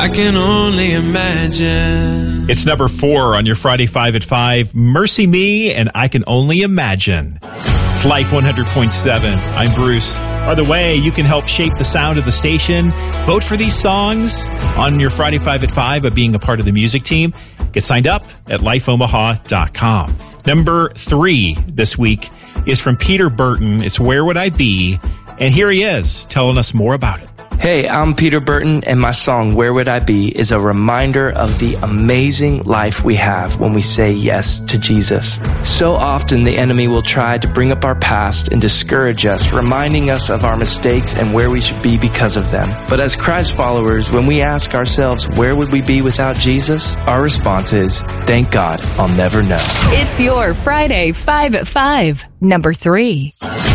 I can only imagine. It's number 4 on your Friday 5 at 5. Mercy Me and I Can Only Imagine. It's Life 100.7. I'm Bruce. By the way, you can help shape the sound of the station. Vote for these songs on your Friday 5 at 5 by being a part of the music team. Get signed up at lifeomaha.com. Number 3 this week is from Peter Burton. It's Where Would I Be? And here he is telling us more about it. Hey, I'm Peter Burton, and my song, Where Would I Be, is a reminder of the amazing life we have when we say yes to Jesus. So often the enemy will try to bring up our past and discourage us, reminding us of our mistakes and where we should be because of them. But as Christ followers, when we ask ourselves, where would we be without Jesus? Our response is, thank God, I'll never know. It's your Friday 5 at 5, number 3.